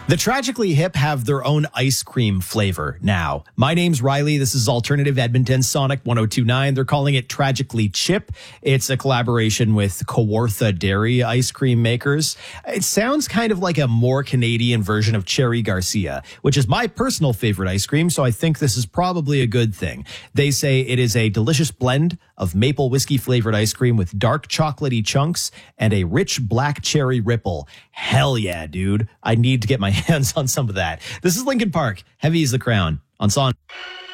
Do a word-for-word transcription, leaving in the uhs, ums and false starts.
The Tragically Hip have their own ice cream flavor now. My name's Riley. This is Alternative Edmonton Sonic one oh two point nine. They're calling it Tragically Chip. It's a collaboration with Kawartha Dairy ice cream makers. It sounds kind of like a more Canadian version of Cherry Garcia, which is my personal favorite ice cream, so I think this is probably a good thing. They say it is a delicious blend of maple whiskey flavored ice cream with dark chocolatey chunks and a rich black cherry ripple. Hell yeah, dude. I need to get my hands on some of that. This is Linkin Park. Heavy is the Crown on Son.